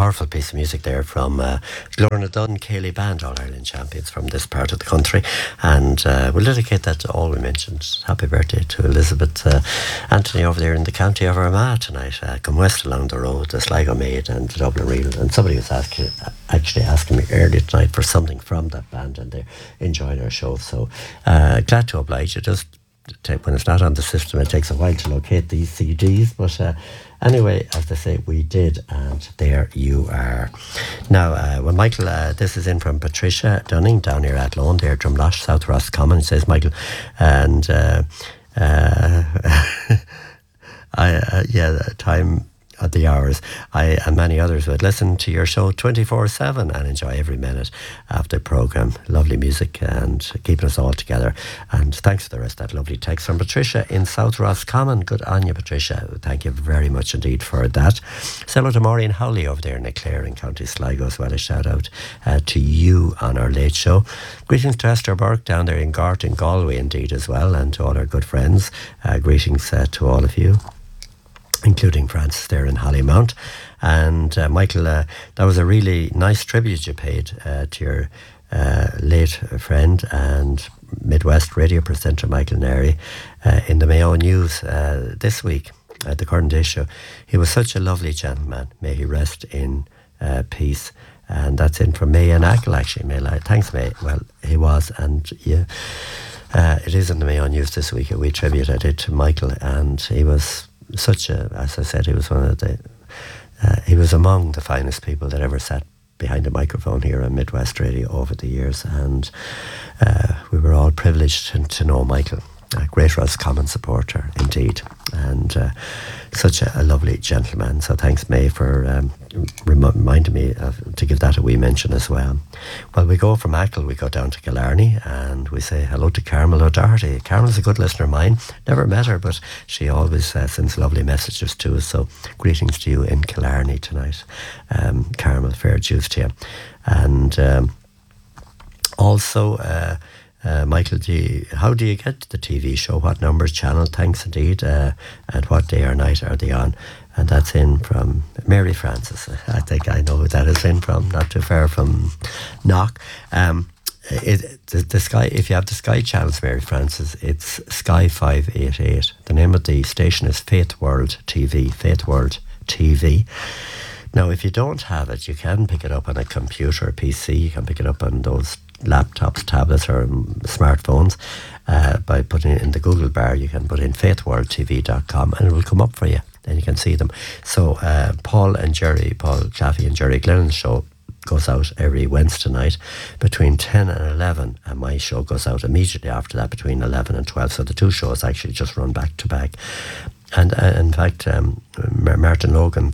powerful piece of music there from Lorna Dunn, Cayley Band, All-Ireland champions from this part of the country. And we'll dedicate that to all we mentioned. Happy birthday to Elizabeth Anthony over there in the county of Armagh tonight. Come west along the road, the Sligo Maid and the Dublin Reel. And somebody was actually asking me earlier tonight for something from that band, and they're enjoying our show. So glad to oblige you. Just when it's not on the system, it takes a while to locate these CDs, but anyway, as they say, we did, and there you are. Now, well, Michael, this is in from Patricia Dunning down here at Athlone, there, Drumlosh, South Roscommon. It says, Michael, and time at the hours. I and many others would listen to your show 24/7 and enjoy every minute of the programme. Lovely music and keeping us all together. And thanks for the rest of that lovely text from Patricia in South Roscommon. Good on you, Patricia. Thank you very much indeed for that. Say hello to Maureen Howley over there in Clare in County Sligo as well. A shout out to you on our late show. Greetings to Esther Burke down there in Gart in Galway indeed as well, and to all our good friends. Greetings to all of you, including Francis there in Hollymount. And Michael, that was a really nice tribute you paid to your late friend and Midwest radio presenter Michael Neri in the Mayo News this week at the current issue. He was such a lovely gentleman. May he rest in peace. And that's in from May and Ackle, actually. Thanks, May. Well, he was, and yeah, it is in the Mayo News this week. We tribute I did to Michael, and he was such a, as I said, he was one of the, he was among the finest people that ever sat behind a microphone here on Midwest Radio over the years, and we were all privileged to know Michael, a great Roscommon supporter indeed, and such a lovely gentleman. So thanks, May, for reminding me to give that a wee mention as well. Well, we go from Ackle, we go down to Killarney, and we say hello to Carmel O'Doherty. Carmel's a good listener of mine. Never met her, but she always sends lovely messages to us. So greetings to you in Killarney tonight. Carmel, fair dues to you. And also, Michael, how do you get the TV show? What numbers, channel? Thanks indeed. And what day or night are they on? And that's in from Mary Francis. I think I know who that is in from, not too far from Knock. The Sky, if you have the Sky channels, Mary Francis, it's Sky 588. The name of the station is Faith World TV. Faith World TV. Now, if you don't have it, you can pick it up on a computer or PC. You can pick it up on those laptops, tablets or smartphones by putting it in the Google bar. You can put in faithworldtv.com and it will come up for you. Then you can see them. So Paul Claffey and Jerry Glennon's show goes out every Wednesday night between 10 and 11, and my show goes out immediately after that between 11 and 12. So the two shows actually just run back to back. And in fact, Martin Lohan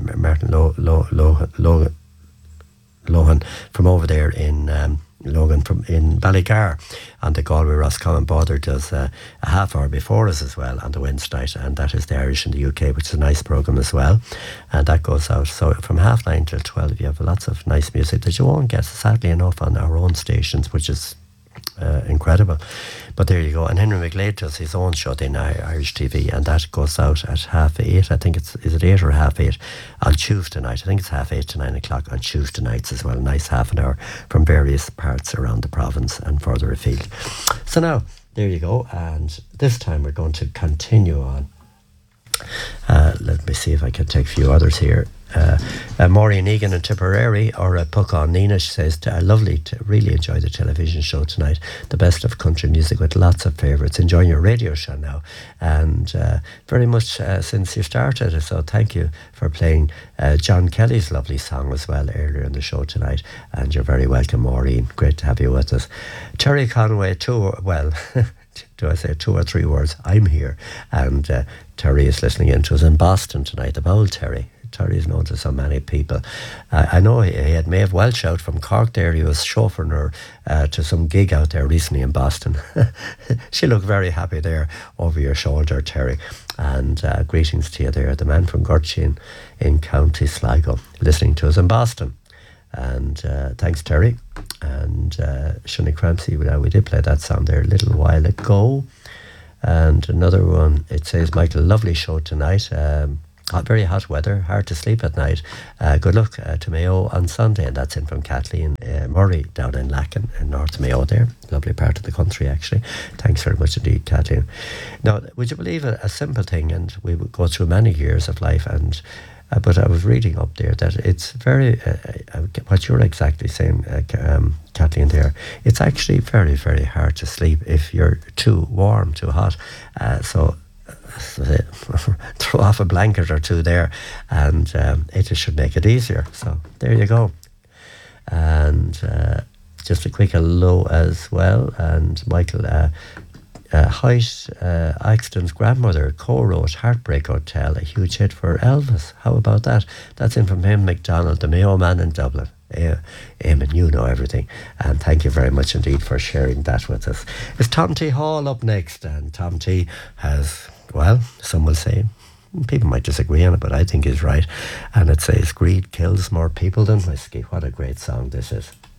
from over there in Logan from in Ballygar on the Galway Roscommon border does a half hour before us as well on the Wednesday night, and that is the Irish in the UK, which is a nice programme as well, and that goes out. So from 9:30 till 12 you have lots of nice music that you won't get, sadly enough, on our own stations, which is incredible. But there you go. And Henry McGlade does his own show in Irish TV, and that goes out at 8:30. I think is it 8 or 8:30 on Tuesday night? I think it's 8:30 to 9 o'clock on Tuesday nights as well. A nice half an hour from various parts around the province and further afield. So now there you go, and this time we're going to continue on. Let me see if I can take a few others here. Maureen Egan in Tipperary, or Puckon Nina, she says, lovely, really enjoy the television show tonight. The best of country music with lots of favourites. Enjoying your radio show now, and very much since you started. So thank you for playing John Kelly's lovely song as well earlier in the show tonight. And you're very welcome, Maureen. Great to have you with us. Terry Conway, do I say 2 or 3 words? I'm here, and Terry is listening in to us in Boston tonight. The old Terry. Terry is known to so many people. I know he had Maeve Welch out from Cork there. He was chauffeuring her to some gig out there recently in Boston. She looked very happy there over your shoulder, Terry. And greetings to you there, the man from Gurchin in County Sligo, listening to us in Boston. And thanks, Terry. And Shunny Crampsey, we did play that song there a little while ago. And another one, it says, Michael, lovely show tonight. very hot weather, hard to sleep at night. Good luck to Mayo on Sunday, and that's in from Kathleen Murray down in Lacken in North Mayo there. Lovely part of the country, actually. Thanks very much indeed, Kathleen. Now, would you believe a simple thing, and we would go through many years of life, and but I was reading up there that it's very, what you're exactly saying, Kathleen, there, it's actually very, very hard to sleep if you're too warm, too hot. So throw off a blanket or two there, and it should make it easier. So there you go. And just a quick hello as well. And Michael Height, Axton's grandmother co-wrote Heartbreak Hotel, a huge hit for Elvis. How about that? That's in from him, McDonald, the Mayo man in Dublin. Eamon, you know everything, and thank you very much indeed for sharing that with us. It's Tom T. Hall up next, and Tom T. has, well, some will say, people might disagree on it, but I think he's right, and it says greed kills more people than whiskey. What a great song this is.